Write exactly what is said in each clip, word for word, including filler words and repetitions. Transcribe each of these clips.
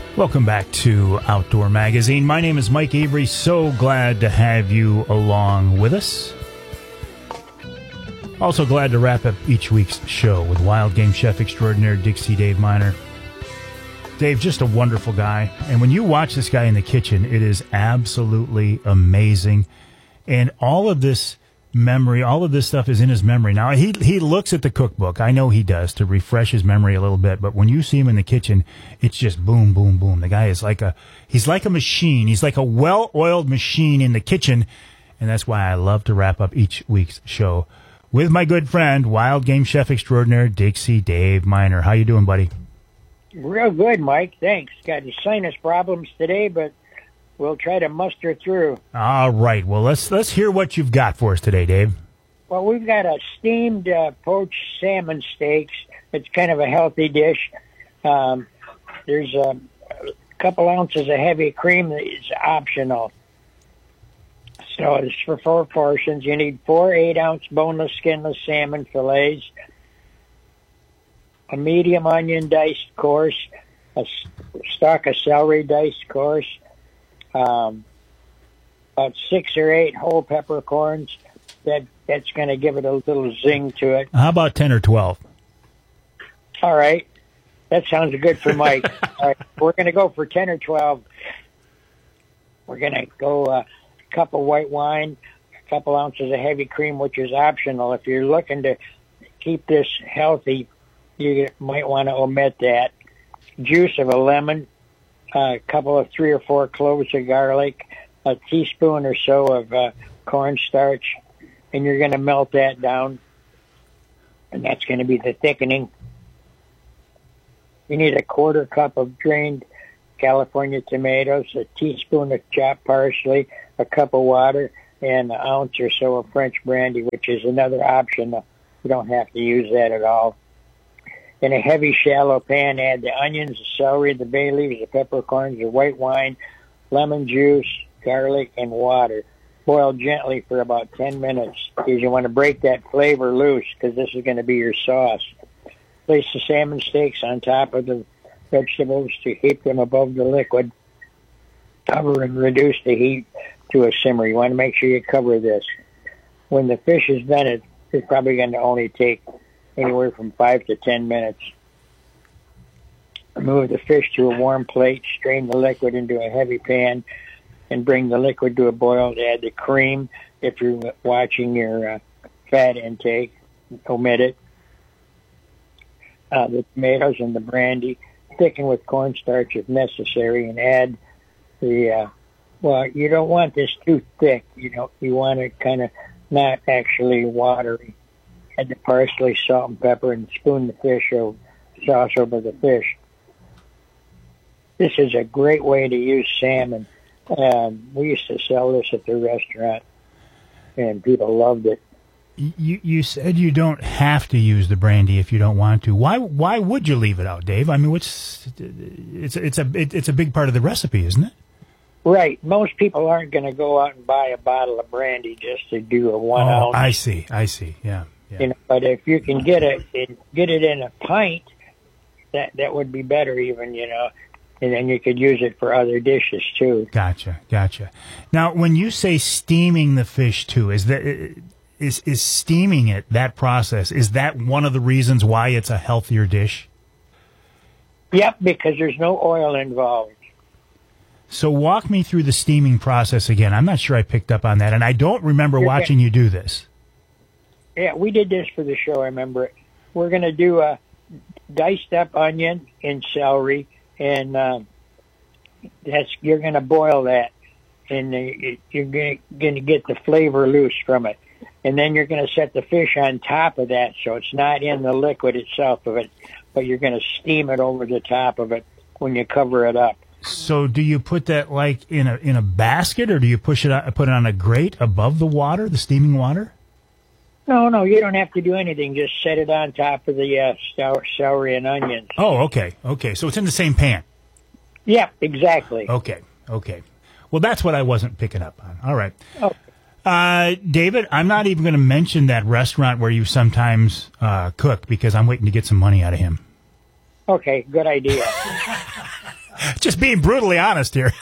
Welcome back to Outdoor Magazine. My name is Mike Avery. So glad to have you along with us. Also glad to wrap up each week's show with wild game chef extraordinaire Dixie Dave Miner. Dave, just a wonderful guy. And when you watch this guy in the kitchen, it is absolutely amazing. And all of this memory, all of this stuff is in his memory. Now, he he looks at the cookbook. I know he does to refresh his memory a little bit. But when you see him in the kitchen, it's just boom, boom, boom. The guy is like a, he's like a machine. He's like a well-oiled machine in the kitchen. And that's why I love to wrap up each week's show with my good friend, wild game chef extraordinaire Dixie Dave Miner. How you doing, buddy? Real good, Mike. Thanks. Got the sinus problems today, but we'll try to muster through. All right. Well, let's let's hear what you've got for us today, Dave. Well, we've got a steamed uh, poached salmon steaks. It's kind of a healthy dish. Um, there's a couple ounces of heavy cream that is optional. So it's for four portions. You need four eight-ounce boneless, skinless salmon fillets, a medium onion diced coarse, a stalk of celery diced coarse, Um, about six or eight whole peppercorns. That that's going to give it a little zing to it. How about ten or twelve? All right, that sounds good for Mike. All right, we're going to go for ten or twelve. We're going to go uh, a cup of white wine, a couple ounces of heavy cream, which is optional. If you're looking to keep this healthy, you might want to omit that. Juice of a lemon. A couple of three or four cloves of garlic, a teaspoon or so of uh, cornstarch, and you're going to melt that down, and that's going to be the thickening. You need a quarter cup of drained California tomatoes, a teaspoon of chopped parsley, a cup of water, and an ounce or so of French brandy, which is another option. You don't have to use that at all. In a heavy, shallow pan, add the onions, the celery, the bay leaves, the peppercorns, the white wine, lemon juice, garlic, and water. Boil gently for about ten minutes because you want to break that flavor loose because this is going to be your sauce. Place the salmon steaks on top of the vegetables to heat them above the liquid. Cover and reduce the heat to a simmer. You want to make sure you cover this. When the fish is done, it, it's probably going to only take anywhere from five to ten minutes. Remove the fish to a warm plate, strain the liquid into a heavy pan, and bring the liquid to a boil. Add the cream. If you're watching your uh, fat intake, omit it. Uh, the tomatoes and the brandy. Thicken with cornstarch if necessary, and add the, uh, well, you don't want this too thick. You know, you want it kind of not actually watery. Add the parsley, salt, and pepper, and spoon the fish over, sauce over the fish. This is a great way to use salmon. Um, we used to sell this at the restaurant, and people loved it. You you said you don't have to use the brandy if you don't want to. Why why would you leave it out, Dave? I mean, what's it's it's a it's a big part of the recipe, isn't it? Right. Most people aren't going to go out and buy a bottle of brandy just to do a one oh, ounce. I see. I see. Yeah. Yeah. You know, but if you can get it, get it in a pint, that that would be better even, you know, and then you could use it for other dishes too. Gotcha, gotcha. Now, when you say steaming the fish too, is that is is steaming it, that process, is that one of the reasons why it's a healthier dish? Yep, because there's no oil involved. So walk me through the steaming process again. I'm not sure I picked up on that, and I don't remember You're watching you do this. Yeah, we did this for the show, I remember it. We're going to do a diced up onion and celery, and uh, that's you're going to boil that, and uh, you're going to get the flavor loose from it. And then you're going to set the fish on top of that, so it's not in the liquid itself of it, but you're going to steam it over the top of it when you cover it up. So do you put that like in a in a basket, or do you push it out, put it on a grate above the water, the steaming water? No, no, you don't have to do anything. Just set it on top of the uh, celery and onions. Oh, okay, okay. So it's in the same pan. Yeah, exactly. Okay, okay. Well, that's what I wasn't picking up on. All right. Oh. Uh, David, I'm not even going to mention that restaurant where you sometimes uh, cook because I'm waiting to get some money out of him. Okay, good idea. Just being brutally honest here.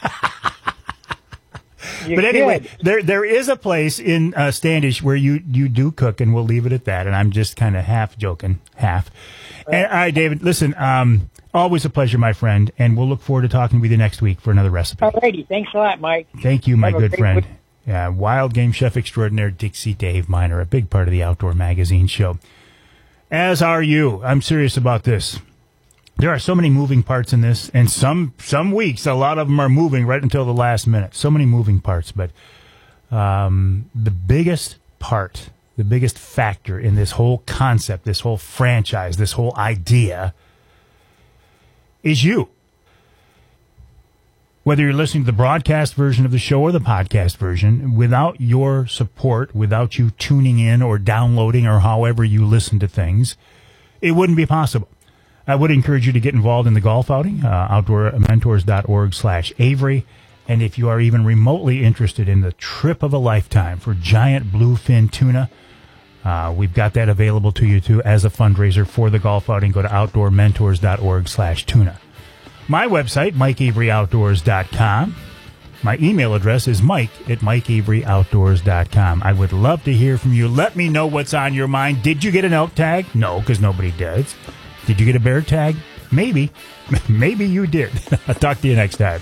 You but anyway, should. there there is a place in uh, Standish where you, you do cook, and we'll leave it at that. And I'm just kind of half joking, half. And, all right, David, listen, um, always a pleasure, my friend, and we'll look forward to talking with you next week for another recipe. All righty. Thanks a lot, Mike. Thank you, my Have a good great friend. week. Yeah, wild game chef extraordinaire Dixie Dave Miner, a big part of the Outdoor Magazine show. As are you. I'm serious about this. There are so many moving parts in this, and some some weeks, a lot of them are moving right until the last minute. So many moving parts, but um, the biggest part, the biggest factor in this whole concept, this whole franchise, this whole idea is you. Whether you're listening to the broadcast version of the show or the podcast version, without your support, without you tuning in or downloading or however you listen to things, it wouldn't be possible. I would encourage you to get involved in the golf outing, uh, outdoor mentors dot org slash Avery. And if you are even remotely interested in the trip of a lifetime for giant bluefin tuna, uh, we've got that available to you too as a fundraiser for the golf outing. Go to outdoor mentors dot org slash tuna. My website, mike avery outdoors dot com. My email address is mike at mike avery outdoors dot com. I would love to hear from you. Let me know what's on your mind. Did you get an elk tag? No, because nobody does. Did you get a bear tag? Maybe. Maybe you did. I'll talk to you next time.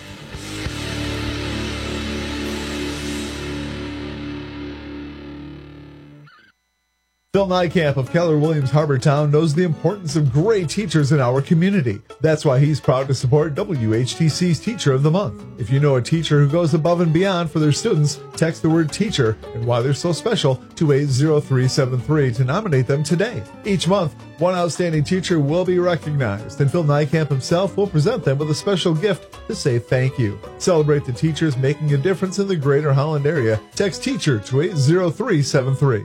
Phil Nykamp of Keller Williams Harbortown knows the importance of great teachers in our community. That's why he's proud to support W H T C's Teacher of the Month. If you know a teacher who goes above and beyond for their students, text the word teacher and why they're so special to eight zero three seven three to nominate them today. Each month, one outstanding teacher will be recognized, and Phil Nykamp himself will present them with a special gift to say thank you. Celebrate the teachers making a difference in the greater Holland area. Text teacher to eight zero three seven three.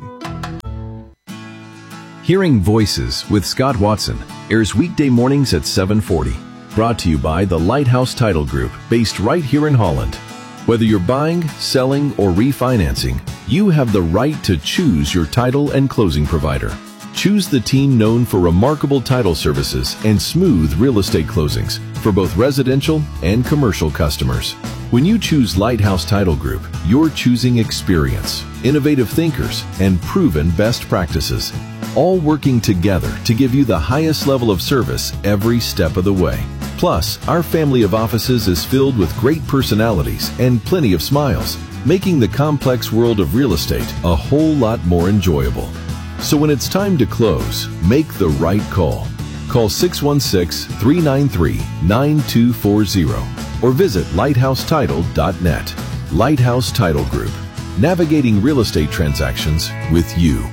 Hearing Voices with Scott Watson airs weekday mornings at seven forty. Brought to you by the Lighthouse Title Group, based right here in Holland. Whether you're buying, selling, or refinancing, you have the right to choose your title and closing provider. Choose the team known for remarkable title services and smooth real estate closings for both residential and commercial customers. When you choose Lighthouse Title Group, you're choosing experience, innovative thinkers, and proven best practices, all working together to give you the highest level of service every step of the way. Plus, our family of offices is filled with great personalities and plenty of smiles, making the complex world of real estate a whole lot more enjoyable. So when it's time to close, make the right call. Call six one six, three nine three, nine two four zero or visit lighthouse title dot net. Lighthouse Title Group, navigating real estate transactions with you.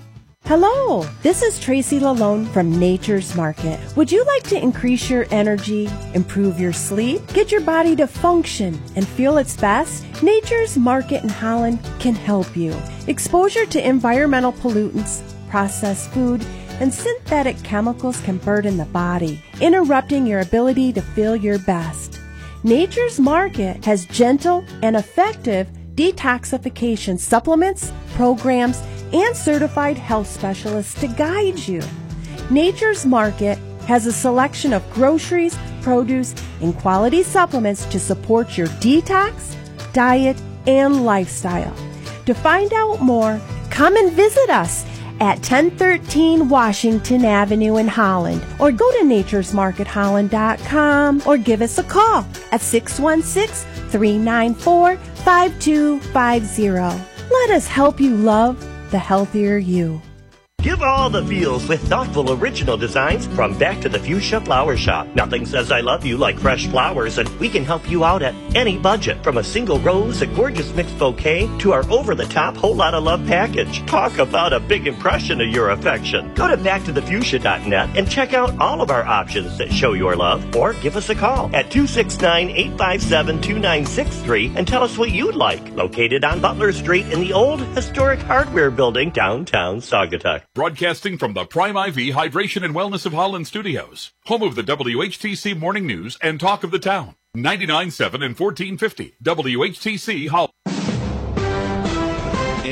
Hello, this is Tracy Lalone from Nature's Market. Would you like to increase your energy, improve your sleep, get your body to function and feel its best? Nature's Market in Holland can help you. Exposure to environmental pollutants, processed food, and synthetic chemicals can burden the body, interrupting your ability to feel your best. Nature's Market has gentle and effective detoxification supplements, programs, and certified health specialists to guide you. Nature's Market has a selection of groceries, produce, and quality supplements to support your detox, diet, and lifestyle. To find out more, come and visit us at ten thirteen Washington Avenue in Holland, or go to natures market holland dot com, or give us a call at six one six, three nine four, five two five zero. Let us help you love the healthier you. Give all the feels with thoughtful original designs from Back to the Fuchsia Flower Shop. Nothing says I love you like fresh flowers, and we can help you out at any budget. From a single rose, a gorgeous mixed bouquet, to our over-the-top whole lot of love package. Talk about a big impression of your affection. Go to back to the fuchsia dot net and check out all of our options that show your love, or give us a call at two six nine, eight five seven, two nine six three and tell us what you'd like. Located on Butler Street in the old historic hardware building downtown Saugatuck. Broadcasting from the Prime I V Hydration and Wellness of Holland studios, home of the W H T C Morning News and Talk of the Town. ninety-nine point seven and fourteen fifty W H T C Holland.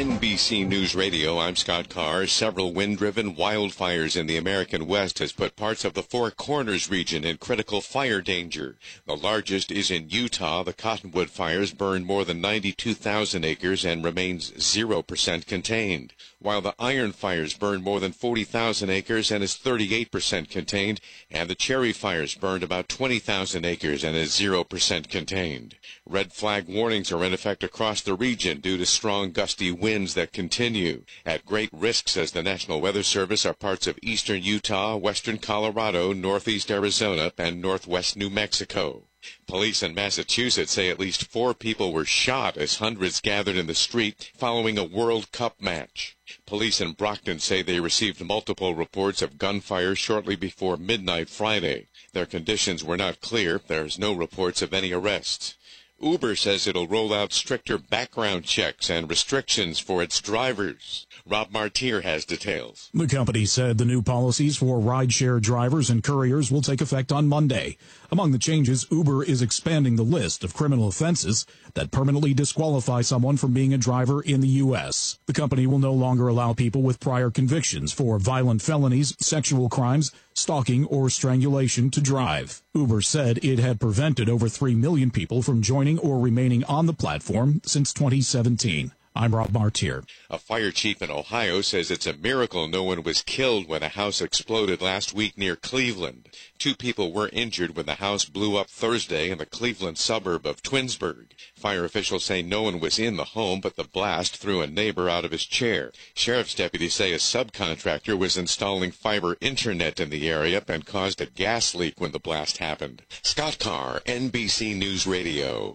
N B C News Radio, I'm Scott Carr. Several wind-driven wildfires in the American West has put parts of the Four Corners region in critical fire danger. The largest is in Utah. The Cottonwood fires burned more than ninety-two thousand acres and remains zero percent contained, while the Iron fires burned more than forty thousand acres and is thirty-eight percent contained, and the Cherry fires burned about twenty thousand acres and is zero percent contained. Red flag warnings are in effect across the region due to strong gusty winds that continue. At great risk, says the National Weather Service, are parts of eastern Utah, western Colorado, northeast Arizona, and northwest New Mexico. Police in Massachusetts say at least four people were shot as hundreds gathered in the street following a World Cup match. Police in Brockton say they received multiple reports of gunfire shortly before midnight Friday. Their conditions were not clear. There's no reports of any arrests. Uber says it'll roll out stricter background checks and restrictions for its drivers. Rob Martier has details. The company said the new policies for rideshare drivers and couriers will take effect on Monday. Among the changes, Uber is expanding the list of criminal offenses that permanently disqualify someone from being a driver in the U S. The company will no longer allow people with prior convictions for violent felonies, sexual crimes, stalking, or strangulation to drive. Uber said it had prevented over three million people from joining or remaining on the platform since twenty seventeen. I'm Rob Martier. A fire chief in Ohio says it's a miracle no one was killed when a house exploded last week near Cleveland. Two people were injured when the house blew up Thursday in the Cleveland suburb of Twinsburg. Fire officials say no one was in the home, but the blast threw a neighbor out of his chair. Sheriff's deputies say a subcontractor was installing fiber internet in the area and caused a gas leak when the blast happened. Scott Carr, N B C News Radio.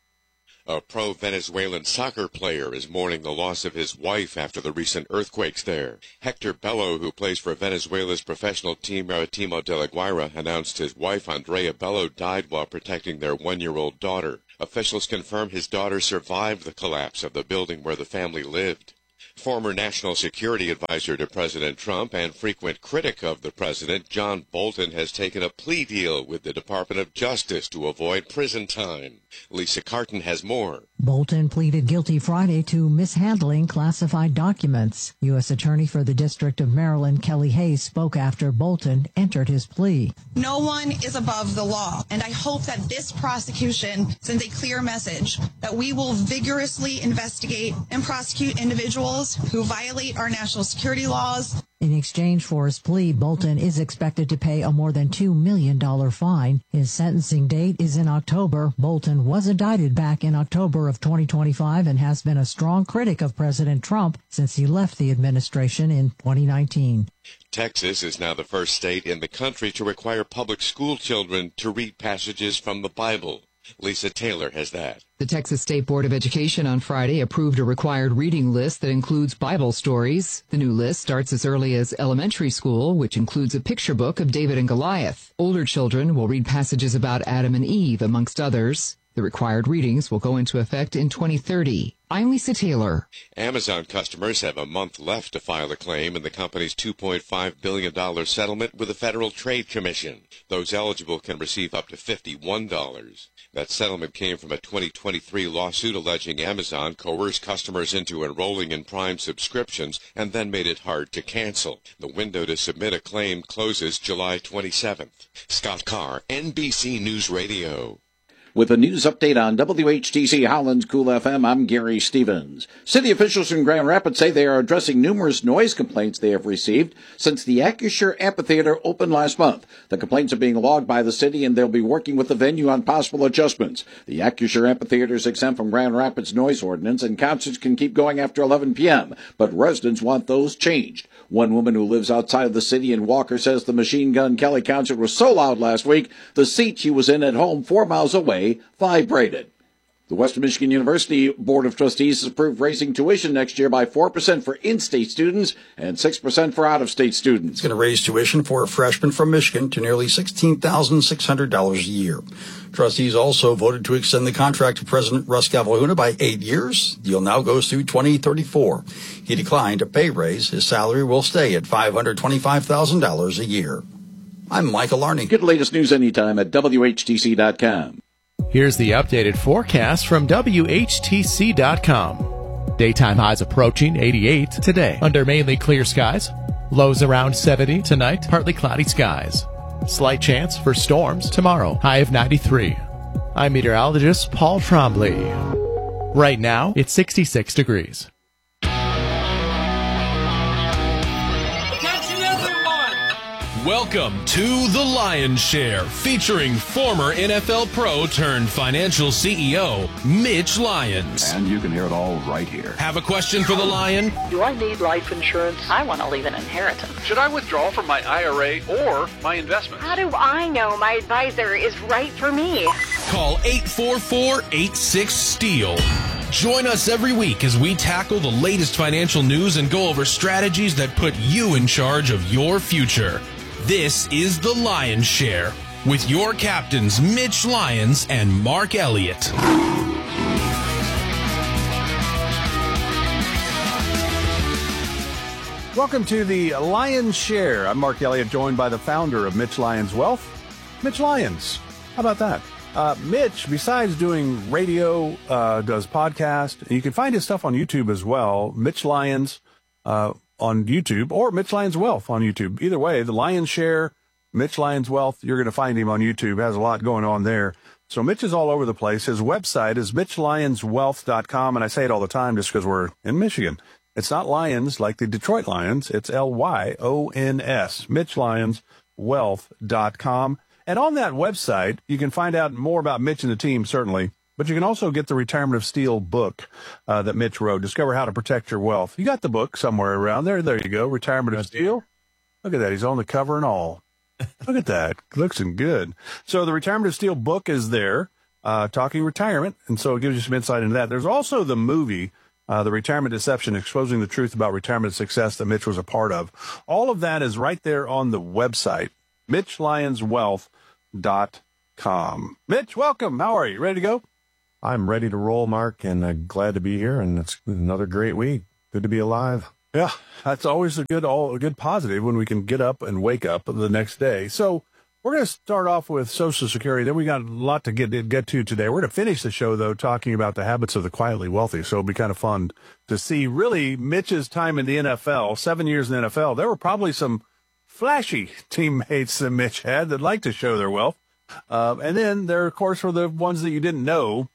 A pro-Venezuelan soccer player is mourning the loss of his wife after the recent earthquakes there. Hector Bello, who plays for Venezuela's professional team Maritimo de la Guaira, announced his wife Andrea Bello died while protecting their one-year-old daughter. Officials confirm his daughter survived the collapse of the building where the family lived. Former National Security Advisor to President Trump and frequent critic of the president, John Bolton, has taken a plea deal with the Department of Justice to avoid prison time. Lisa Carton has more. Bolton pleaded guilty Friday to mishandling classified documents. U S Attorney for the District of Maryland, Kelly Hayes, spoke after Bolton entered his plea. No one is above the law, and I hope that this prosecution sends a clear message that we will vigorously investigate and prosecute individuals who violate our national security laws. In exchange for his plea, Bolton is expected to pay a more than two million dollars fine. His sentencing date is in October. Bolton was indicted back in October of twenty twenty-five and has been a strong critic of President Trump since he left the administration in twenty nineteen. Texas is now the first state in the country to require public school children to read passages from the Bible. Lisa Taylor has that. The Texas State Board of Education on Friday approved a required reading list that includes Bible stories. The new list starts as early as elementary school, which includes a picture book of David and Goliath. Older children will read passages about Adam and Eve, amongst others. The required readings will go into effect in twenty thirty. I'm Lisa Taylor. Amazon customers have a month left to file a claim in the company's two point five billion dollars settlement with the Federal Trade Commission. Those eligible can receive up to fifty-one dollars. That settlement came from a twenty twenty-three lawsuit alleging Amazon coerced customers into enrolling in Prime subscriptions and then made it hard to cancel. The window to submit a claim closes July twenty-seventh. Scott Carr, N B C News Radio. With a news update on W H T C Holland's Cool F M, I'm Gary Stevens. City officials in Grand Rapids say they are addressing numerous noise complaints they have received since the Acrisure Amphitheater opened last month. The complaints are being logged by the city, and they'll be working with the venue on possible adjustments. The Acrisure Amphitheater is exempt from Grand Rapids noise ordinance, and concerts can keep going after eleven p.m., but residents want those changed. One woman who lives outside of the city in Walker says the Machine Gun Kelly concert was so loud last week, the seat she was in at home four miles away vibrated. The Western Michigan University Board of Trustees has approved raising tuition next year by four percent for in-state students and six percent for out-of-state students. It's going to raise tuition for a freshman from Michigan to nearly sixteen thousand six hundred dollars a year. Trustees also voted to extend the contract of President Russ Cavalhuna by eight years. The deal now goes through twenty thirty-four. He declined a pay raise. His salary will stay at five hundred twenty-five thousand dollars a year. I'm Michael Larney. Get the latest news anytime at W H T C dot com. Here's the updated forecast from W H T C dot com. Daytime highs approaching eighty-eight today under mainly clear skies. Lows around seventy tonight, partly cloudy skies. Slight chance for storms tomorrow, high of ninety-three. I'm meteorologist Paul Trombley. Right now, it's sixty-six degrees. Welcome to The Lion's Share, featuring former N F L pro turned financial C E O, Mitch Lyons. And you can hear it all right here. Have a question for the Lion? Do I need life insurance? I want to leave an inheritance. Should I withdraw from my I R A or my investment? How do I know my advisor is right for me? Call eight four four, eight six, STEEL. Join us every week as we tackle the latest financial news and go over strategies that put you in charge of your future. This is The Lion's Share with your captains Mitch Lyons and Mark Elliott. Welcome to The Lion's Share. I'm Mark Elliott, joined by the founder of Mitch Lyons Wealth, Mitch Lyons. How about that? Uh, Mitch, besides doing radio, uh, does podcast. You can find his stuff on YouTube as well. Mitch Lyons, uh, on YouTube, or Mitch Lyons Wealth on YouTube. Either way, The Lion's Share, Mitch Lyons Wealth, you're going to find him on YouTube. Has a lot going on there. So Mitch is all over the place. His website is mitch lyons wealth dot com, and I say it all the time just because we're in Michigan. It's not Lions like the Detroit Lions. It's L Y O N S, mitch lyons wealth dot com. And on that website, you can find out more about Mitch and the team, certainly. But you can also get the Retirement of Steel book uh, that Mitch wrote, Discover How to Protect Your Wealth. You got the book somewhere around there. There you go, Retirement of Steel. Look at that. He's on the cover and all. Look at that. Looks good. So the Retirement of Steel book is there, uh, talking retirement, and so it gives you some insight into that. There's also the movie, uh, The Retirement Deception, exposing the truth about retirement success that Mitch was a part of. All of that is right there on the website, mitch lyons wealth dot com. Mitch, welcome. How are you? Ready to go? I'm ready to roll, Mark, and uh, glad to be here, and it's another great week. Good to be alive. Yeah, that's always a good, all a good positive when we can get up and wake up the next day. So we're going to start off with Social Security. Then we got a lot to get get to today. We're going to finish the show, though, talking about the habits of the quietly wealthy. So it'll be kind of fun to see, really, Mitch's time in the N F L, seven years in the N F L. There were probably some flashy teammates that Mitch had that liked to show their wealth. Uh, and then there, of course, were the ones that you didn't know.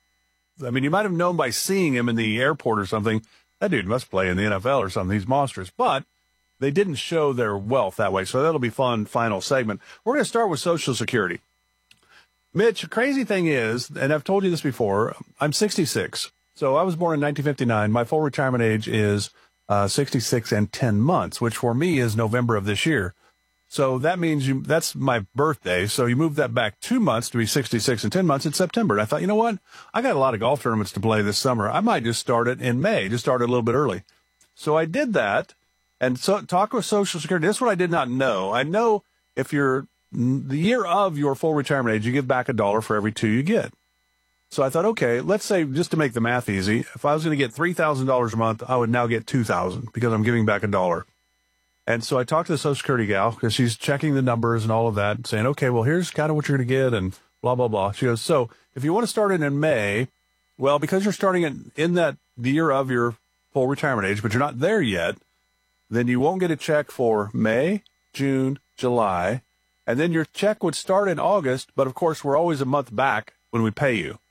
I mean, you might have known by seeing him in the airport or something, that dude must play in the N F L or something. He's monstrous. But they didn't show their wealth that way. So that'll be fun, final segment. We're going to start with Social Security. Mitch, the crazy thing is, and I've told you this before, I'm sixty-six. So I was born in nineteen fifty-nine. My full retirement age is uh, sixty-six and ten months, which for me is November of this year. So that means you, that's my birthday. So you move that back two months to be sixty-six and ten months in September. And I thought, you know what? I got a lot of golf tournaments to play this summer. I might just start it in May, just start it a little bit early. So I did that. And so talk with Social Security. This is what I did not know. I know if you're the year of your full retirement age, you give back a dollar for every two you get. So I thought, okay, let's say, just to make the math easy, if I was going to get three thousand dollars a month, I would now get two thousand dollars because I'm giving back a dollar. And so I talked to the Social Security gal because she's checking the numbers and all of that, saying, okay, well, here's kind of what you're going to get and blah, blah, blah. She goes, so if you want to start it in May, well, because you're starting it in that the year of your full retirement age, but you're not there yet, then you won't get a check for May, June, July, and then your check would start in August, but of course we're always a month back when we pay you.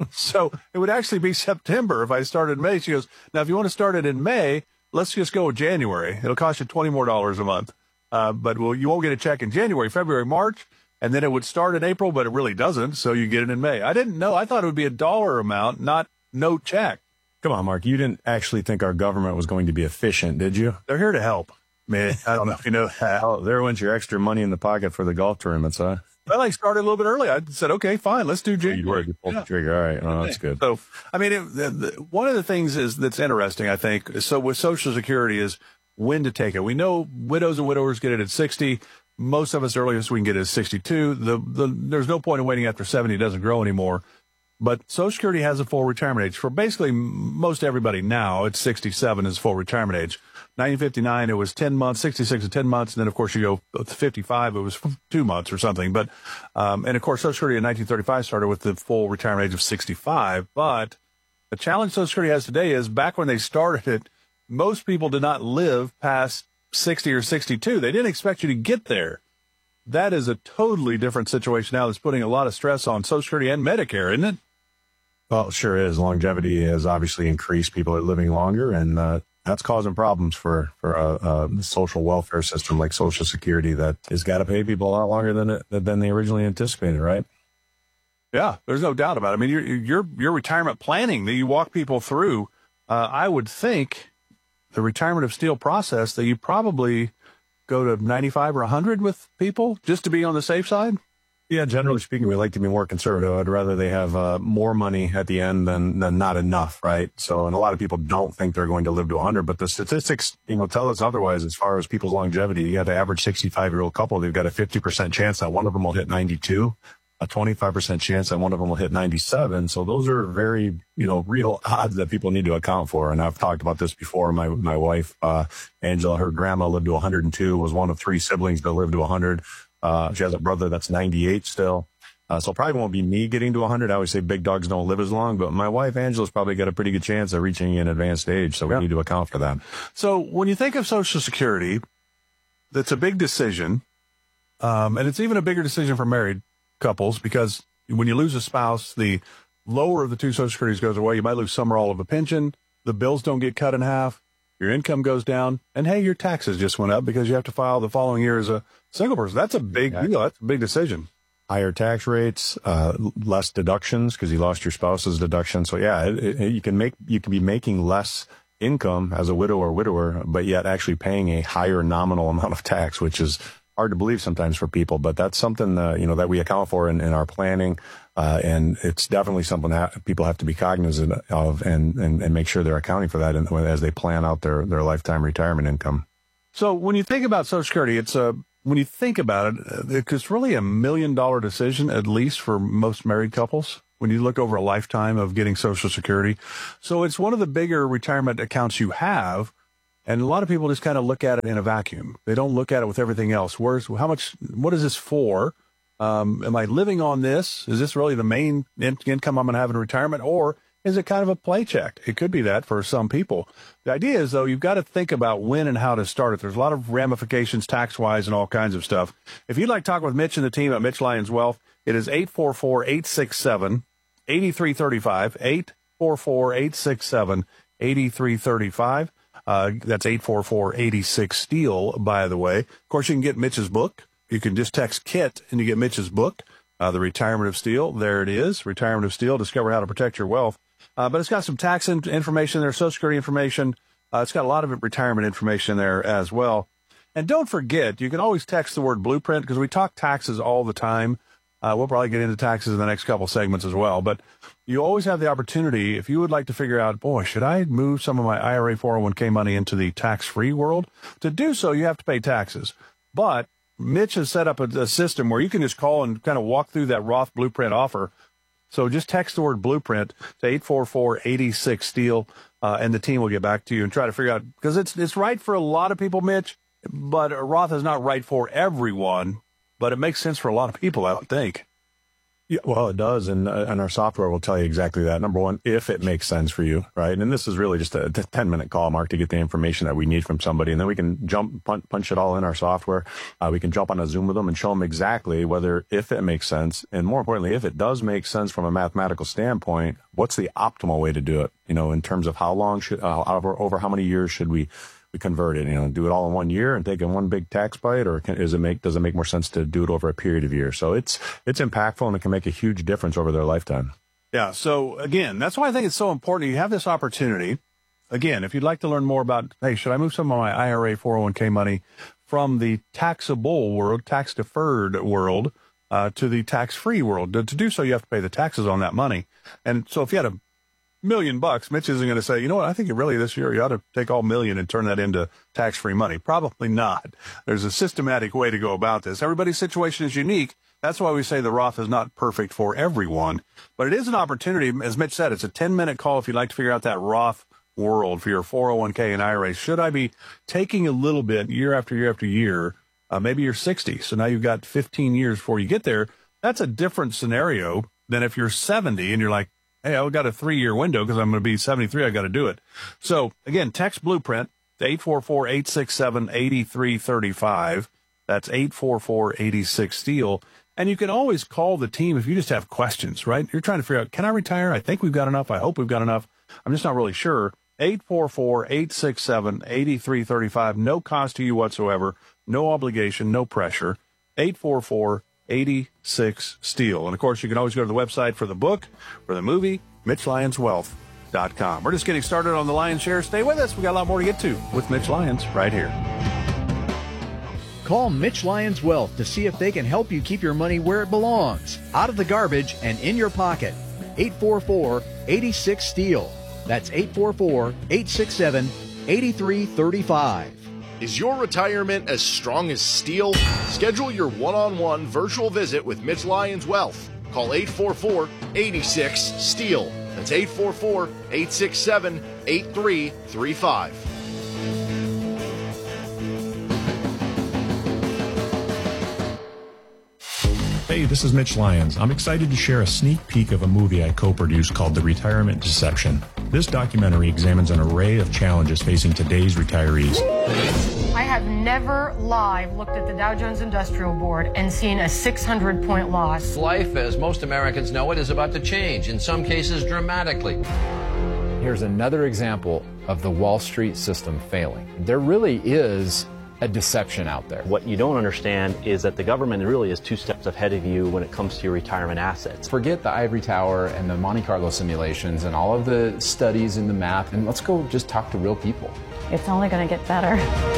So it would actually be September if I started in May. She goes, now if you want to start it in May, let's just go with January. It'll cost you twenty more dollars a month. Uh, but well, you won't get a check in January, February, March, and then it would start in April, but it really doesn't. So you get it in May. I didn't know. I thought it would be a dollar amount, not no check. Come on, Mark. You didn't actually think our government was going to be efficient, did you? They're here to help. Man, I don't know if you know that. Oh, there went your extra money in the pocket for the golf tournaments, huh? Well, I started a little bit early. I said, okay, fine, let's do January. You pulled the trigger. All right. Oh, that's good. So, I mean, it, the, the, one of the things is that's interesting, I think, so with Social Security is when to take it. We know widows and widowers get it at sixty. Most of us earliest we can get it at sixty-two. The, the, there's no point in waiting after seventy. It doesn't grow anymore. But Social Security has a full retirement age. For basically most everybody now, it's sixty-seven is full retirement age. nineteen fifty-nine, it was ten months, sixty-six and ten months. And then, of course, you go to fifty-five, it was two months or something. But, um, and of course, Social Security in nineteen thirty-five started with the full retirement age of sixty-five. But The challenge Social Security has today is back when they started it, most people did not live past sixty or sixty-two. They didn't expect you to get there. That is a totally different situation now that's putting a lot of stress on Social Security and Medicare, isn't it? Well, it sure is. Longevity has obviously increased. People are living longer, and uh, that's causing problems for, for a, a social welfare system like Social Security that has got to pay people a lot longer than it, than they originally anticipated, right? Yeah, there's no doubt about it. I mean, your your your retirement planning that you walk people through, uh, I would think the retirement of steel process that you probably go to ninety-five or one hundred with people just to be on the safe side. Yeah, generally speaking, we like to be more conservative. I'd rather they have uh, more money at the end than, than not enough, right? So, and a lot of people don't think they're going to live to one hundred, but the statistics, you know, tell us otherwise as far as people's longevity. You got the average sixty-five-year-old couple, they've got a fifty percent chance that one of them will hit ninety-two, a twenty-five percent chance that one of them will hit ninety-seven. So those are very, you know, real odds that people need to account for. And I've talked about this before. My, my wife, uh, Angela, her grandma lived to one hundred two, was one of three siblings that lived to one hundred. Uh, she has a brother that's ninety-eight still. Uh, so probably won't be me getting to one hundred. I always say big dogs don't live as long, but my wife, Angela's probably got a pretty good chance of reaching an advanced age. So we yeah. need to account for that. So when you think of Social Security, that's a big decision. Um, and it's even a bigger decision for married couples because when you lose a spouse, the lower of the two Social Securities goes away. You might lose some or all of a pension. The bills don't get cut in half. Your income goes down, and hey, your taxes just went up because you have to file the following year as a single person. That's a big deal. That's a big decision. Higher tax rates, uh, less deductions because you lost your spouse's deduction. So yeah, it, it, you can make, you can be making less income as a widow or widower, but yet actually paying a higher nominal amount of tax, which is hard to believe sometimes for people, but that's something, uh, you know, that we account for in, in our planning. Uh, and it's definitely something that people have to be cognizant of and, and, and make sure they're accounting for that in, as they plan out their, their lifetime retirement income. So when you think about Social Security, it's a, when you think about it, it's really a million dollar decision, at least for most married couples, when you look over a lifetime of getting Social Security. So it's one of the bigger retirement accounts you have. And a lot of people just kind of look at it in a vacuum. They don't look at it with everything else. Where's, how much, what is this for? Um, am I living on this? Is this really the main in- income I'm going to have in retirement? Or is it kind of a play check? It could be that for some people. The idea is, though, you've got to think about when and how to start it. There's a lot of ramifications tax-wise and all kinds of stuff. If you'd like to talk with Mitch and the team at Mitch Lyons Wealth, it is eight four four, eight six seven, eight three three five, eight four four, eight six seven, eight three three five. Uh, that's eight four four, eight six, STEEL, by the way. Of course, you can get Mitch's book. You can just text KIT and you get Mitch's book, uh, The Retirement of Steel. There it is, Retirement of Steel, Discover How to Protect Your Wealth. Uh, but it's got some tax in- information there, Social Security information. Uh, it's got a lot of retirement information there as well. And don't forget, you can always text the word blueprint because we talk taxes all the time. Uh, we'll probably get into taxes in the next couple segments as well. But you always have the opportunity, if you would like to figure out, boy, should I move some of my I R A four oh one k money into the tax-free world? To do so, you have to pay taxes. But Mitch has set up a, a system where you can just call and kind of walk through that Roth Blueprint offer. So just text the word blueprint to eight four four, eight six, STEEL, uh, and the team will get back to you and try to figure out, because it's it's right for a lot of people, Mitch, but Roth is not right for everyone, but it makes sense for a lot of people, I would think. Yeah, well, it does, and uh, and our software will tell you exactly that. Number one, if it makes sense for you, right? And this is really just a ten-minute call, Mark, to get the information that we need from somebody, and then we can jump punch, punch it all in our software. Uh, we can jump on a Zoom with them and show them exactly whether, if it makes sense, and more importantly, if it does make sense from a mathematical standpoint, what's the optimal way to do it? You know, in terms of how long should, uh, over over how many years should we we convert it? You know, do it all in one year and take in one big tax bite, or can, is it make does it make more sense to do it over a period of years? So it's it's impactful and it can make a huge difference over their lifetime. Yeah. So again, that's why I think it's so important. You have this opportunity. Again, if you'd like to learn more about, hey, should I move some of my I R A four oh one k money from the taxable world, tax deferred world, uh, to the tax free world? To, to do so, you have to pay the taxes on that money. And so if you had a million bucks, Mitch isn't going to say, you know what, I think really this year you ought to take all million and turn that into tax-free money. Probably not. There's a systematic way to go about this. Everybody's situation is unique. That's why we say the Roth is not perfect for everyone. But it is an opportunity. As Mitch said, it's a ten-minute call if you'd like to figure out that Roth world for your four oh one k and I R A. Should I be taking a little bit year after year after year? Uh, maybe you're sixty, so now you've got fifteen years before you get there. That's a different scenario than if you're seventy and you're like, hey, I've got a three-year window because I'm going to be seventy-three. I got to do it. So, again, text Blueprint to eight four four, eight six seven, eight three three five. That's eight four four, eight six, STEEL. And you can always call the team if you just have questions, right? You're trying to figure out, can I retire? I think we've got enough. I hope we've got enough. I'm just not really sure. eight four four, eight six seven, eight three three five. No cost to you whatsoever. No obligation, no pressure. eight four four, eight six, STEEL. And, of course, you can always go to the website for the book, for the movie, Mitch Lyons Wealth dot com. We're just getting started on the Lion's Share. Stay with us. We got a lot more to get to with Mitch Lyons right here. Call Mitch Lyons Wealth to see if they can help you keep your money where it belongs, out of the garbage and in your pocket. eight four four, eight six, STEEL. That's eight four four, eight six seven, eight three three five. Is your retirement as strong as steel? Schedule your one-on-one virtual visit with Mitch Lyons Wealth. Call eight four four, eight six, STEEL. That's eight four four, eight six seven, eight three three five. Hey, this is Mitch Lyons. I'm excited to share a sneak peek of a movie I co-produced called The Retirement Deception. This documentary examines an array of challenges facing today's retirees. I have never live looked at the Dow Jones Industrial Board and seen a six hundred point loss. Life, as most Americans know it, is about to change, in some cases dramatically. Here's another example of the Wall Street system failing. There really is a deception out there. What you don't understand is that the government really is two steps ahead of you when it comes to your retirement assets. Forget the ivory tower and the Monte Carlo simulations and all of the studies and the math, and let's go just talk to real people. It's only going to get better.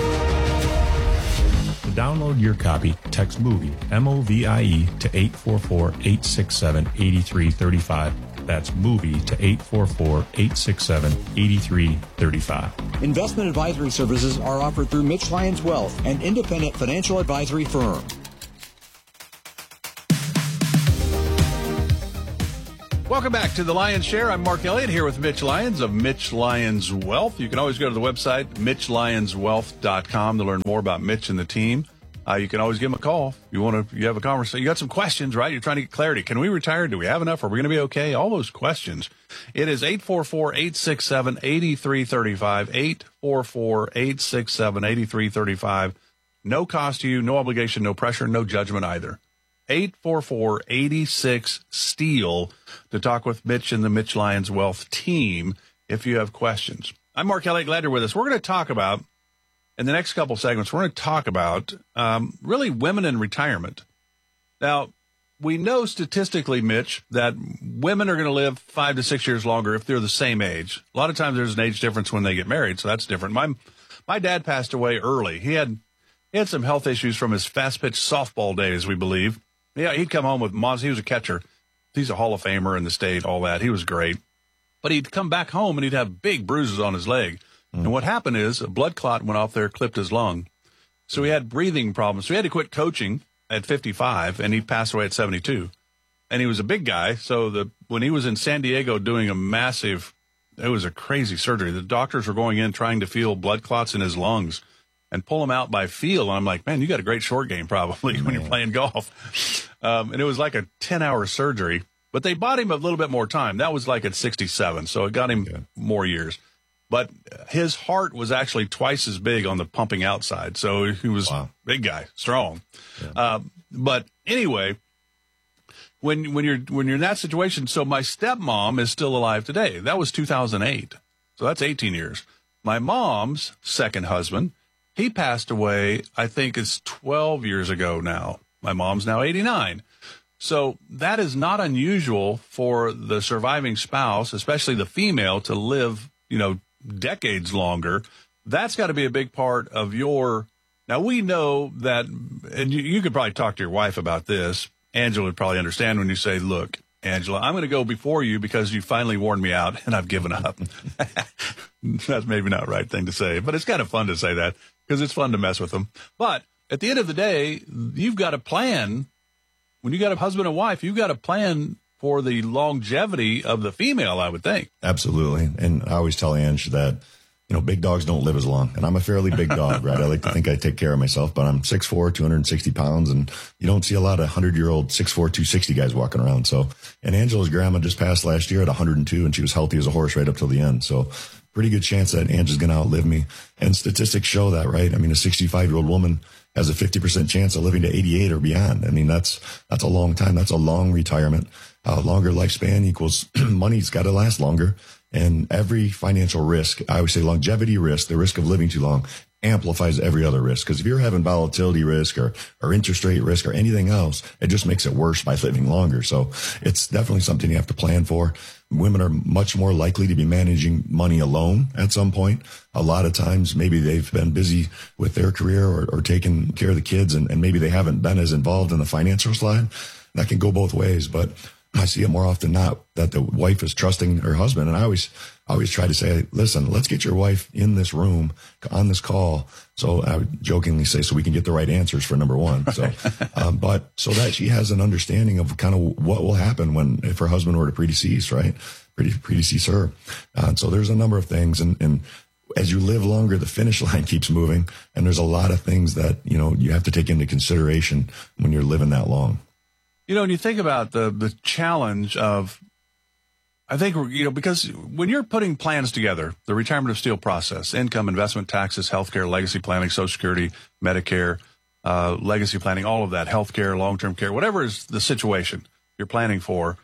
To download your copy, text MOVIE, M O V I E, to eight four four, eight six seven, eight three three five. That's MOVIE to eight four four, eight six seven, eight three three five. Investment advisory services are offered through Mitch Lyons Wealth, an independent financial advisory firm. Welcome back to the Lion's Share. I'm Mark Elliott here with Mitch Lyons of Mitch Lyons Wealth. You can always go to the website, Mitch Lyons Wealth dot com, to learn more about Mitch and the team. Uh, you can always give them a call. You want to, you have a conversation. You got some questions, right? You're trying to get clarity. Can we retire? Do we have enough? Are we going to be okay? All those questions. It is eight four four, eight six seven, eight three three five, eight four four, eight six seven, eight three three five. No cost to you, no obligation, no pressure, no judgment either. eight four four, eight six, STEEL to talk with Mitch and the Mitch Lyons Wealth team if you have questions. I'm Mark Elliott. Glad you're with us. We're going to talk about, in the next couple of segments, we're going to talk about um, really women in retirement. Now, we know statistically, Mitch, that women are going to live five to six years longer if they're the same age. A lot of times there's an age difference when they get married, so that's different. My my dad passed away early. He had he had some health issues from his fast-pitch softball days, we believe. Yeah, he'd come home with Moz. He was a catcher. He's a Hall of Famer in the state, all that. He was great. But he'd come back home, and he'd have big bruises on his leg. And what happened is a blood clot went off there, clipped his lung. So he had breathing problems. So he had to quit coaching at fifty-five, and he passed away at seventy-two. And he was a big guy. So the when he was in San Diego doing a massive, it was a crazy surgery. The doctors were going in trying to feel blood clots in his lungs and pull him out by feel. And I'm like, man, you got a great short game probably when you're playing golf. Um, and it was like a ten-hour surgery. But they bought him a little bit more time. That was like at sixty-seven. So it got him yeah. more years. But his heart was actually twice as big on the pumping out side. So he was wow. a big guy, strong. Yeah. Uh, but anyway, when when you're when you're in that situation, so my stepmom is still alive today. That was two thousand eight. So that's eighteen years. My mom's second husband, he passed away, I think it's twelve years ago now. My mom's now eighty-nine. So that is not unusual for the surviving spouse, especially the female, to live, you know, decades longer. That's got to be a big part of your, now we know that, and you, you could probably talk to your wife about this. Angela would probably understand when you say, look, Angela, I'm going to go before you because you finally worn me out and I've given up. That's maybe not the right thing to say, but it's kind of fun to say that because it's fun to mess with them. But at the end of the day, you've got a plan. When you got a husband and wife, you've got a plan for the longevity of the female, I would think. Absolutely. And I always tell Ange that, you know, big dogs don't live as long. And I'm a fairly big dog, right? I like to think I take care of myself, but I'm six foot four, two hundred sixty pounds, and you don't see a lot of hundred-year-old six foot four, two hundred sixty guys walking around. So, and Angela's grandma just passed last year at one hundred two, and she was healthy as a horse right up till the end. So pretty good chance that Angela's going to outlive me. And statistics show that, right? I mean, a sixty-five-year-old woman has a fifty percent chance of living to eighty-eight or beyond. I mean, that's that's a long time. That's a long retirement. Uh, longer lifespan equals money's got to last longer. And every financial risk, I always say longevity risk, the risk of living too long, amplifies every other risk. Because if you're having volatility risk or, or interest rate risk or anything else, it just makes it worse by living longer. So it's definitely something you have to plan for. Women are much more likely to be managing money alone at some point. A lot of times, maybe they've been busy with their career or, or taking care of the kids, and, and maybe they haven't been as involved in the financial side. That can go both ways, but I see it more often than not that the wife is trusting her husband. And I always, I always try to say, listen, let's get your wife in this room on this call. So I would jokingly say, so we can get the right answers for number one. So, um, but so that she has an understanding of kind of what will happen when, if her husband were to predecease, right? Pre- predecease her. Uh, so there's a number of things. And, and as you live longer, the finish line keeps moving. And there's a lot of things that, you know, you have to take into consideration when you're living that long. You know, when you think about the the challenge of, I think, you know, because when you're putting plans together, the retirement of steel process, income, investment, taxes, healthcare, legacy planning, Social Security, Medicare, uh, legacy planning, all of that, healthcare, long-term care, whatever is the situation you're planning for,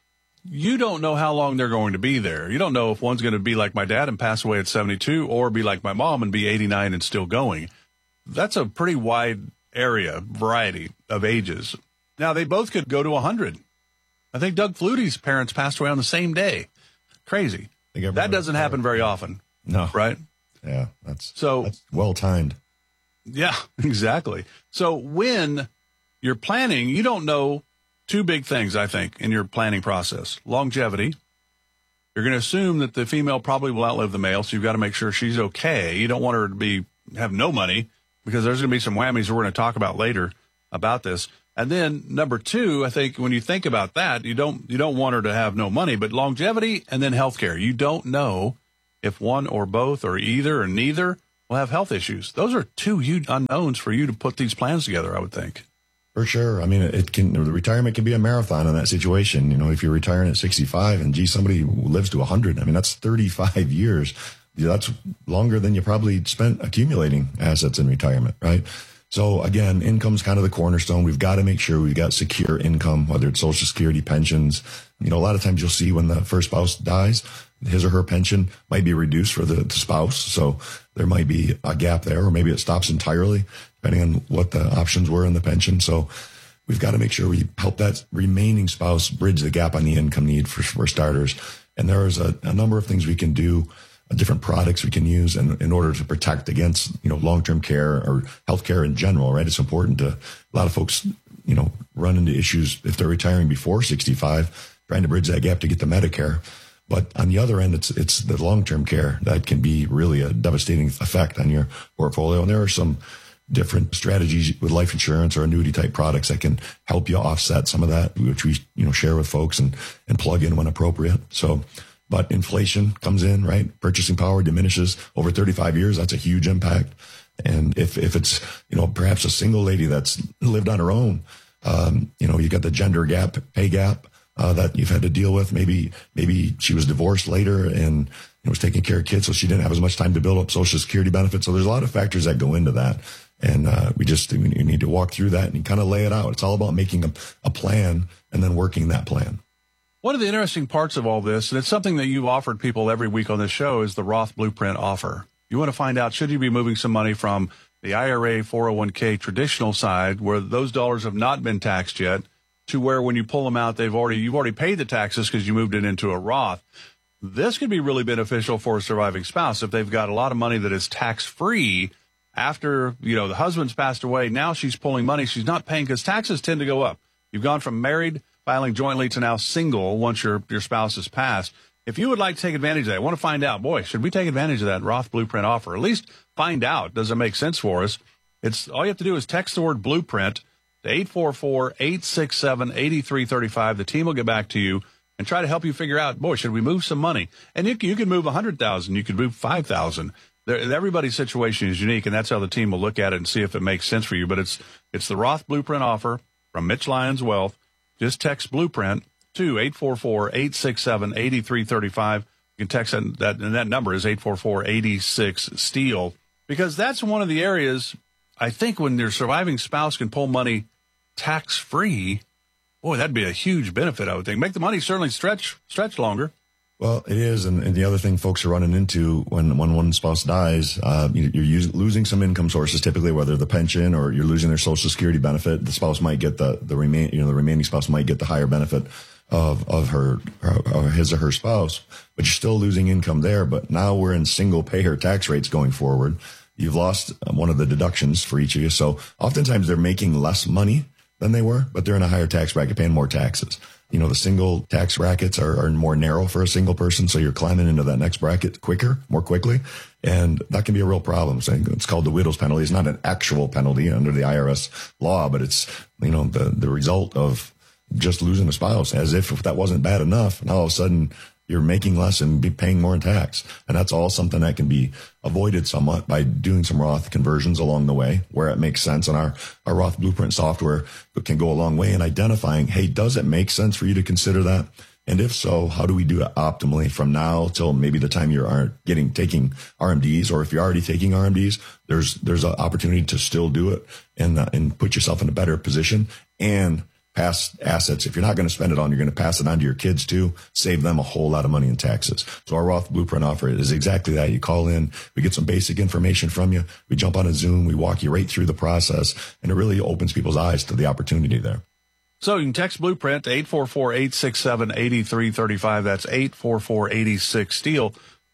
you don't know how long they're going to be there. You don't know if one's going to be like my dad and pass away at seventy-two or be like my mom and be eighty-nine and still going. That's a pretty wide area, variety of ages. Now, they both could go to one hundred. I think Doug Flutie's parents passed away on the same day. Crazy. That doesn't happen very often. No. Right? Yeah, that's so that's well timed. Yeah, exactly. So when you're planning, you don't know two big things, I think, in your planning process. Longevity. You're going to assume that the female probably will outlive the male, so you've got to make sure she's okay. You don't want her to be have no money, because there's going to be some whammies we're going to talk about later about this. And then number two, I think when you think about that, you don't you don't want her to have no money, but longevity and then healthcare. You don't know if one or both or either or neither will have health issues. Those are two huge unknowns for you to put these plans together, I would think. For sure. I mean, it can, the retirement can be a marathon in that situation. You know, if you're retiring at sixty-five and gee, somebody lives to one hundred, I mean, that's thirty-five years. That's longer than you probably spent accumulating assets in retirement, right? So again, income's kind of the cornerstone. We've got to make sure we've got secure income, whether it's Social Security, pensions. You know, a lot of times you'll see when the first spouse dies, his or her pension might be reduced for the, the spouse. So there might be a gap there, or maybe it stops entirely, depending on what the options were in the pension. So we've got to make sure we help that remaining spouse bridge the gap on the income need for, for starters. And there's a, a number of things we can do, different products we can use in, in order to protect against, you know, long-term care or healthcare in general, right? It's important to, a lot of folks, you know, run into issues if they're retiring before sixty-five, trying to bridge that gap to get the Medicare. But on the other end, it's, it's the long-term care that can be really a devastating effect on your portfolio. And there are some different strategies with life insurance or annuity type products that can help you offset some of that, which we, you know, share with folks and, and plug in when appropriate. So, but inflation comes in, right? Purchasing power diminishes over thirty-five years. That's a huge impact. And if, if it's, you know, perhaps a single lady that's lived on her own, um, you know, you got the gender gap, pay gap, uh, that you've had to deal with. Maybe, maybe she was divorced later and, you know, was taking care of kids, so she didn't have as much time to build up Social Security benefits. So there's a lot of factors that go into that. And, uh, we just, we need to walk through that and kind of lay it out. It's all about making a, a plan and then working that plan. One of the interesting parts of all this, and it's something that you've offered people every week on this show, is the Roth Blueprint offer. You want to find out, should you be moving some money from the I R A, four oh one k traditional side, where those dollars have not been taxed yet, to where when you pull them out, they've already you've already paid the taxes because you moved it into a Roth. This could be really beneficial for a surviving spouse if they've got a lot of money that is tax-free after, you know, the husband's passed away. Now she's pulling money she's not paying because taxes tend to go up. You've gone from married, filing jointly, to now single once your, your spouse has passed. If you would like to take advantage of that, want to find out, boy, should we take advantage of that Roth Blueprint offer? At least find out, does it make sense for us? It's all you have to do is text the word Blueprint to eight four four, eight six seven, eight three three five. The team will get back to you. and try to help you figure out, boy, should we move some money? And you can, you can move one hundred thousand dollars. You could move five thousand dollars. Everybody's situation is unique, and that's how the team will look at it and see if it makes sense for you. But it's it's the Roth Blueprint offer from Mitch Lyons Wealth. Just text Blueprint to eight four four, eight six seven, eight three three five. You can text that, that, and that number is eight four four, eight six, STEEL. Because that's one of the areas, I think, when your surviving spouse can pull money tax-free, boy, that'd be a huge benefit, I would think. Make the money certainly stretch stretch longer. Well, it is, and, and the other thing folks are running into when, when one spouse dies, uh, you, you're using, losing some income sources, typically whether the pension or you're losing their Social Security benefit. The spouse might get the the remain, you know, the remaining spouse might get the higher benefit of of her, or his or her spouse, but you're still losing income there. But now we're in single payer tax rates going forward. You've lost one of the deductions for each of you, so oftentimes they're making less money than they were, but they're in a higher tax bracket, paying more taxes. You know, the single tax brackets are, are more narrow for a single person, so you're climbing into that next bracket quicker, more quickly, and that can be a real problem. So it's called the widow's penalty. It's not an actual penalty under the I R S law, but it's, you know, the, the result of just losing a spouse, as if, if that wasn't bad enough, now all of a sudden you're making less and be paying more in tax. And that's all something that can be avoided somewhat by doing some Roth conversions along the way where it makes sense. And our, our Roth Blueprint software can go a long way in identifying, hey, does it make sense for you to consider that? And if so, how do we do it optimally from now till maybe the time you're getting, taking R M Ds, or if you're already taking R M Ds, there's, there's an opportunity to still do it and, uh, and put yourself in a better position and pass assets. If you're not going to spend it on, you're going to pass it on to your kids too, save them a whole lot of money in taxes. So our Roth Blueprint offer is exactly that. You call in, we get some basic information from you, we jump on a Zoom, we walk you right through the process, and it really opens people's eyes to the opportunity there. So you can text Blueprint to eight four four, eight six seven, eight three three five. That's eight four four, eight six, STEEL.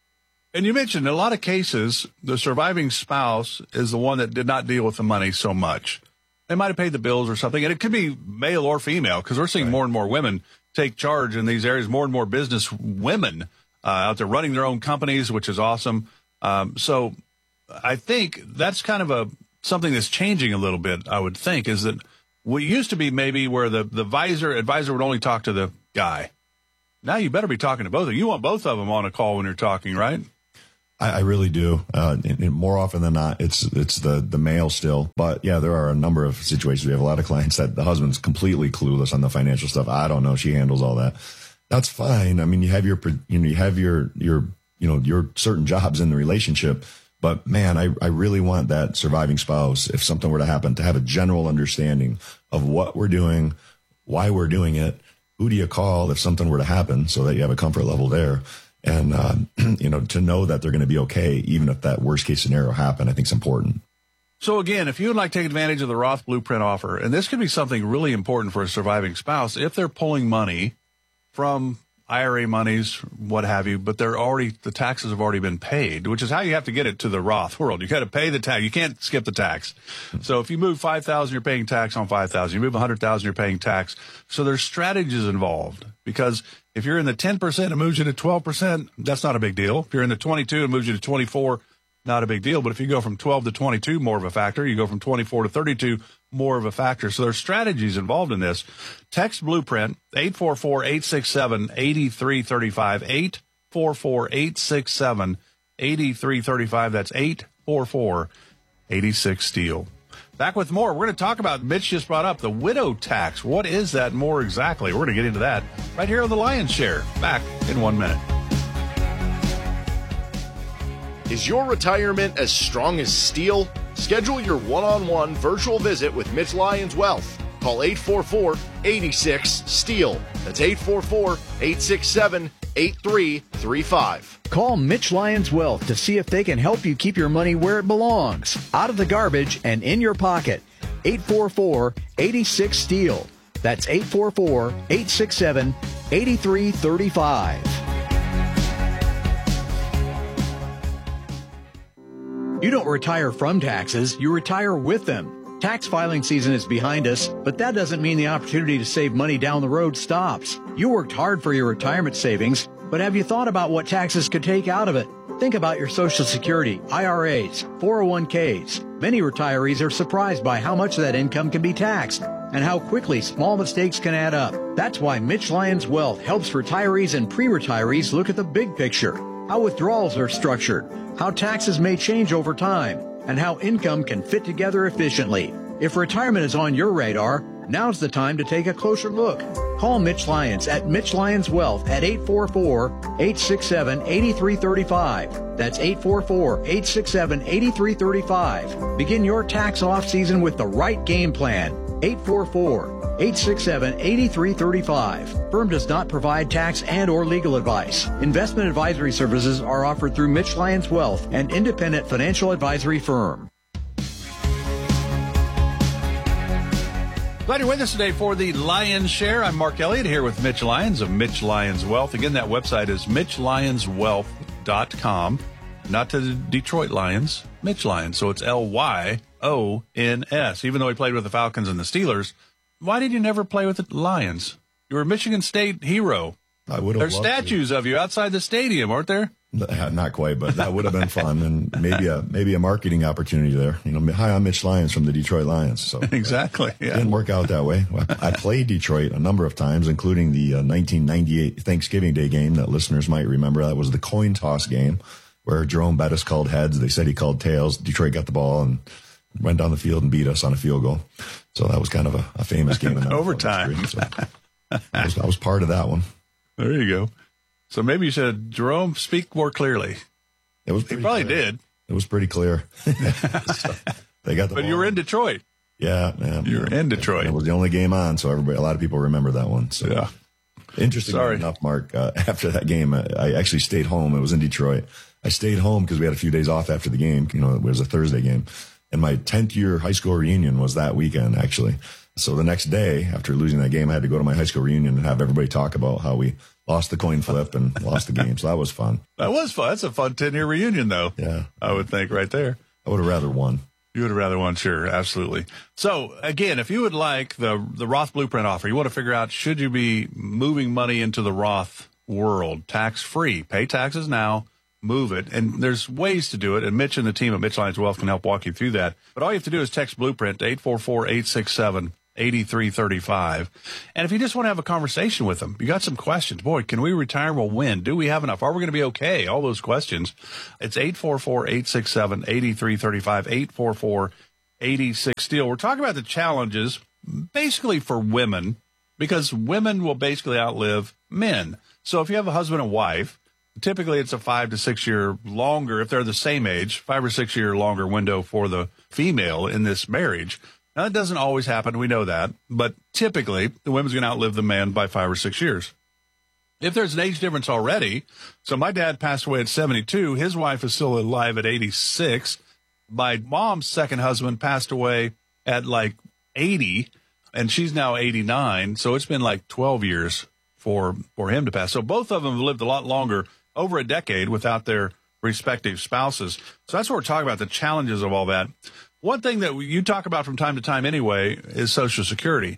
And you mentioned in a lot of cases, the surviving spouse is the one that did not deal with the money so much. They might have paid the bills or something, and it could be male or female, because we're seeing right. more and more women take charge in these areas, more and more business women uh, out there running their own companies, which is awesome. Um, so I think that's kind of a something that's changing a little bit, I would think, is that what used to be maybe where the, the advisor, advisor would only talk to the guy. Now you better be talking to both of them. You want both of them on a call when you're talking, right? I, I really do. Uh, and, and more often than not, it's it's the the male still. But yeah, there are a number of situations. We have a lot of clients that the husband's completely clueless on the financial stuff. I don't know. She handles all that. That's fine. I mean, you have your you know you have your your you know your certain jobs in the relationship. But man, I I really want that surviving spouse, if something were to happen, to have a general understanding of what we're doing, why we're doing it, who do you call if something were to happen, so that you have a comfort level there. And, uh, you know, to know that they're going to be okay, even if that worst case scenario happened, I think is important. So again, if you would like to take advantage of the Roth Blueprint offer, and this could be something really important for a surviving spouse, if they're pulling money from I R A monies, what have you, but they're already, the taxes have already been paid, which is how you have to get it to the Roth world. You got to pay the tax. You can't skip the tax. So if you move five thousand, you're paying tax on five thousand. You move one hundred thousand, you're paying tax. So there's strategies involved, because if you're in the ten percent, it moves you to twelve percent. That's not a big deal. If you're in the twenty-two, it moves you to twenty-four. Not a big deal. But if you go from twelve to twenty-two, more of a factor. You go from twenty-four to thirty-two, more of a factor. So there's strategies involved in this. Text Blueprint, eight four four, eight six seven, eight three three five, eight four four, eight six seven, eight three three five. That's eight four four, eight six, STEEL. Back with more. We're going to talk about, Mitch just brought up, the widow tax. What is that more exactly? We're going to get into that right here on the Lion's Share. Back in one minute. Is your retirement as strong as steel? Schedule your one-on-one virtual visit with Mitch Lyons Wealth. Call eight four four, eight six, STEEL. That's eight four four, eight six seven, eight three three five. Call Mitch Lyons Wealth to see if they can help you keep your money where it belongs, out of the garbage and in your pocket. eight four four, eight six, STEEL. That's eight four four, eight six seven, eight three three five. You don't retire from taxes, you retire with them. Tax filing season is behind us, but that doesn't mean the opportunity to save money down the road stops. You worked hard for your retirement savings, but have you thought about what taxes could take out of it? Think about your Social Security, I R As, four oh one Ks. Many retirees are surprised by how much that income can be taxed. and how quickly small mistakes can add up. That's why Mitch Lyons Wealth helps retirees and pre-retirees look at the big picture, how withdrawals are structured, how taxes may change over time, and how income can fit together efficiently. If retirement is on your radar, now's the time to take a closer look. Call Mitch Lyons at Mitch Lyons Wealth at eight four four, eight six seven, eight three three five. That's eight four four, eight six seven, eight three three five. Begin your tax off season with the right game plan. eight four four, eight six seven, eight three three five. Firm does not provide tax and or legal advice. Investment advisory services are offered through Mitch Lyons Wealth, an independent financial advisory firm. Glad you're with us today for the Lion's Share. I'm Mark Elliott here with Mitch Lyons of Mitch Lyons Wealth. Again, that website is mitch lyons wealth dot com. Not to the Detroit Lions, Mitch Lyons. So it's L Y O N S. Even though he played with the Falcons and the Steelers, why did you never play with the Lions? You were a Michigan State hero. I would have. There's statues to. of you outside the stadium, aren't there? Not quite, but that would have been fun, and maybe a maybe a marketing opportunity there. You know, hi, I'm Mitch Lyons from the Detroit Lions. So exactly, yeah. It didn't work out that way. I played Detroit a number of times, including the uh, nineteen ninety-eight Thanksgiving Day game that listeners might remember. That was the coin toss game where Jerome Bettis called heads. They said he called tails. Detroit got the ball and went down the field and beat us on a field goal. So that was kind of a, a famous game in that overtime. So I was, I was part of that one. There you go. So maybe you said, Jerome, speak more clearly. It was. He probably clear. did. It was pretty clear. So they got the. But ball. you were in Detroit. Yeah, yeah. You were in Detroit. It was the only game on, so everybody, a lot of people remember that one. So yeah. Interesting Sorry. enough, Mark. Uh, after that game, I, I actually stayed home. It was in Detroit. I stayed home because we had a few days off after the game. You know, it was a Thursday game, and my tenth year high school reunion was that weekend actually. So the next day, after losing that game, I had to go to my high school reunion and have everybody talk about how we lost the coin flip and lost the game. So that was fun. That was fun. That's a fun ten-year reunion, though. Yeah. I would think right there. I would have rather won. You would have rather won, sure, absolutely. So, again, if you would like the the Roth Blueprint offer, you want to figure out, should you be moving money into the Roth world, tax-free? Pay taxes now, move it. And there's ways to do it, and Mitch and the team at Mitch Lyons Wealth can help walk you through that. But all you have to do is text Blueprint to eight four four, eight six seven, eight three three five. And if you just want to have a conversation with them, you got some questions. Boy, can we retire? Well, when? Do we have enough? Are we going to be okay? All those questions. It's eight four four, eight six seven, eight three three five, eight four four, eight six STEEL. We're talking about the challenges basically for women, because women will basically outlive men. So if you have a husband and wife, typically it's a five to six year longer, if they're the same age, five or six year longer window for the female in this marriage. Now, that doesn't always happen. We know that. But typically, the woman's going to outlive the man by five or six years. If there's an age difference already, so my dad passed away at seventy-two. His wife is still alive at eighty-six. My mom's second husband passed away at like eighty, and she's now eighty-nine. So it's been like twelve years for, for him to pass. So both of them have lived a lot longer, over a decade, without their respective spouses. So that's what we're talking about, the challenges of all that. One thing that you talk about from time to time anyway is Social Security.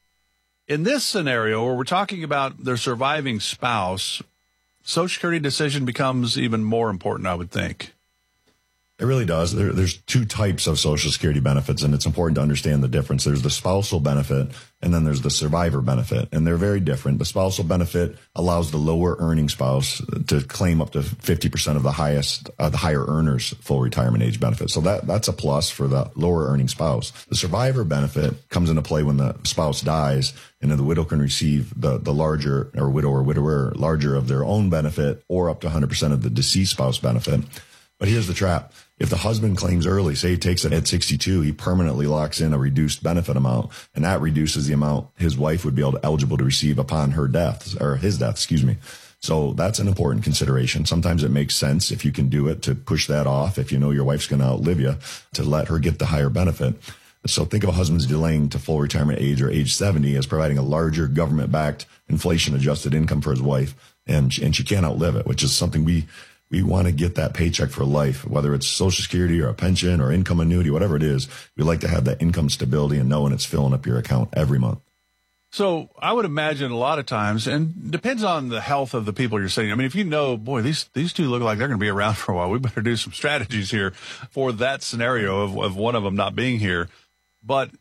In this scenario where we're talking about their surviving spouse, Social Security decision becomes even more important, I would think. It really does. There, there's two types of Social Security benefits, and it's important to understand the difference. There's the spousal benefit, and then there's the survivor benefit, and they're very different. The spousal benefit allows the lower earning spouse to claim up to fifty percent of the highest, uh, the higher earners' full retirement age benefit. So that that's a plus for the lower earning spouse. The survivor benefit comes into play when the spouse dies, and then the widow can receive the, the larger, or widow or widower, larger of their own benefit, or up to one hundred percent of the deceased spouse benefit. But here's the trap. If the husband claims early, say he takes it at sixty-two, he permanently locks in a reduced benefit amount, and that reduces the amount his wife would be able to, eligible to receive upon her death, or his death, excuse me. So that's an important consideration. Sometimes it makes sense, if you can do it, to push that off, if you know your wife's going to outlive you, to let her get the higher benefit. So think of a husband's delaying to full retirement age or age seventy as providing a larger government-backed inflation-adjusted income for his wife, and, and she can't outlive it, which is something we... We want to get that paycheck for life, whether it's Social Security or a pension or income annuity, whatever it is. We like to have that income stability and knowing it's filling up your account every month. So I would imagine a lot of times, and depends on the health of the people you're saying. I mean, if you know, boy, these these two look like they're going to be around for a while, we better do some strategies here for that scenario of, of one of them not being here. But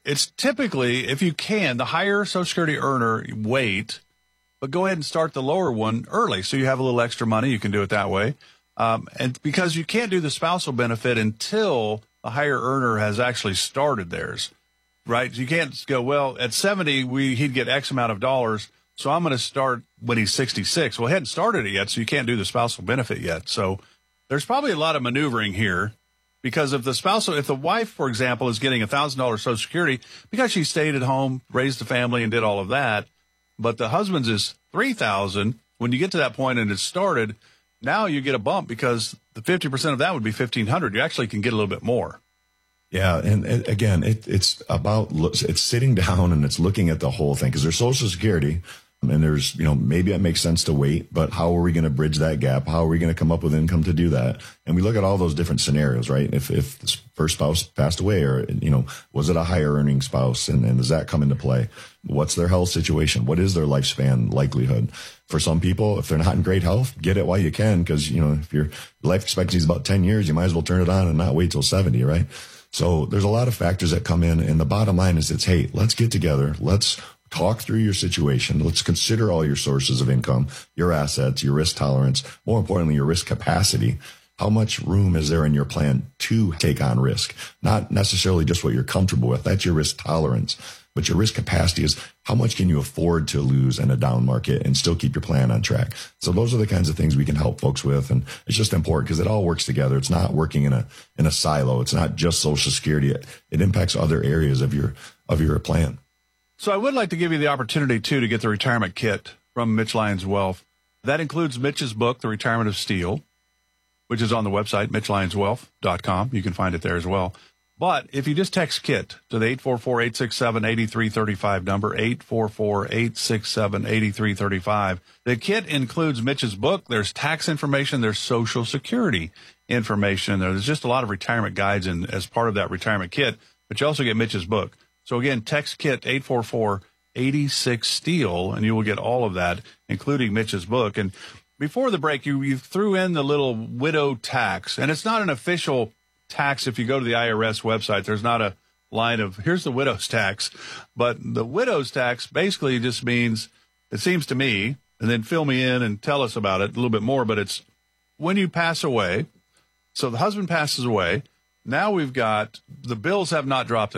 it's typically, if you can, the higher Social Security earner, wait, but go ahead and start the lower one early. So you have a little extra money. You can do it that way. Um, and because you can't do the spousal benefit until the higher earner has actually started theirs, right? You can't go, well, at seventy, we he'd get X amount of dollars, so I'm going to start when he's sixty-six. Well, he hadn't started it yet, so you can't do the spousal benefit yet. So there's probably a lot of maneuvering here, because if the spousal, if the wife, for example, is getting one thousand dollars Social Security because she stayed at home, raised the family, and did all of that, but the husband's is three thousand dollars, when you get to that point and it's started, now you get a bump because the fifty percent of that would be fifteen hundred dollars. You actually can get a little bit more. Yeah. And, and again, it, it's about, it's sitting down and it's looking at the whole thing, because there's Social Security and there's, you know, maybe it makes sense to wait, but how are we going to bridge that gap? How are we going to come up with income to do that? And we look at all those different scenarios, right? If, if the first spouse passed away, or, you know, was it a higher earning spouse? And, and does that come into play? What's their health situation? What is their lifespan likelihood? For some people, if they're not in great health, get it while you can, because, you know, if your life expectancy is about ten years, you might as well turn it on and not wait till seventy, right? So there's a lot of factors that come in. And the bottom line is it's, hey, let's get together. Let's talk through your situation. Let's consider all your sources of income, your assets, your risk tolerance, more importantly, your risk capacity. How much room is there in your plan to take on risk? Not necessarily just what you're comfortable with. That's your risk tolerance. But your risk capacity is how much can you afford to lose in a down market and still keep your plan on track? So those are the kinds of things we can help folks with. And it's just important because it all works together. It's not working in a, in a silo. It's not just Social Security. It, it impacts other areas of your, of your plan. So I would like to give you the opportunity, too, to get the retirement kit from Mitch Lyons Wealth. That includes Mitch's book, The Retirement of Steel, which is on the website, mitch lyons wealth dot com. You can find it there as well. But if you just text KIT to the eight four four, eight six seven, eight three three five number, eight four four, eight six seven, eight three three five, the kit includes Mitch's book. There's tax information. There's Social Security information. There's just a lot of retirement guides in, as part of that retirement kit, but you also get Mitch's book. So again, text KIT eight four four, eight six, STEEL, and you will get all of that, including Mitch's book. And before the break, you, you threw in the little widow tax, and it's not an official tax. If you go to the I R S website, there's not a line of, here's the widow's tax. But the widow's tax basically just means, it seems to me, and then fill me in and tell us about it a little bit more, but it's when you pass away. So the husband passes away. Now we've got, the bills have not dropped